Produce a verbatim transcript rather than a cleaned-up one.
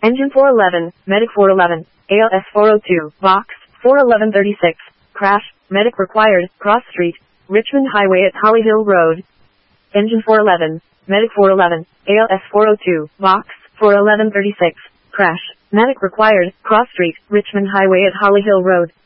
Engine four eleven, Medic four eleven, A L S four oh two, Box, four eleven thirty-six, crash, Medic required, Cross Street, Richmond Highway at Holly Hill Road. Engine four eleven, Medic four eleven, A L S four oh two, Box, four eleven thirty-six, crash, Medic required, Cross Street, Richmond Highway at Holly Hill Road.